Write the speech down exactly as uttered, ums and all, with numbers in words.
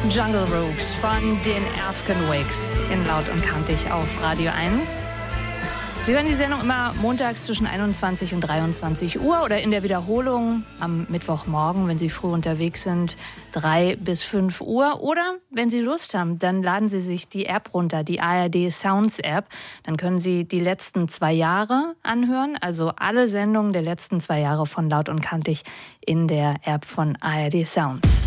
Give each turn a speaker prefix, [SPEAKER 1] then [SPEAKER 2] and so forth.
[SPEAKER 1] Jungle Rooks von den Earthquakes in Laut und Kantig auf Radio eins. Sie hören die Sendung immer montags zwischen einundzwanzig und dreiundzwanzig Uhr oder in der Wiederholung am Mittwochmorgen, wenn Sie früh unterwegs sind, drei bis fünf Uhr. Oder wenn Sie Lust haben, dann laden Sie sich die App runter, die A R D Sounds App. Dann können Sie die letzten zwei Jahre anhören, also alle Sendungen der letzten zwei Jahre von Laut und Kantig in der App von A R D Sounds.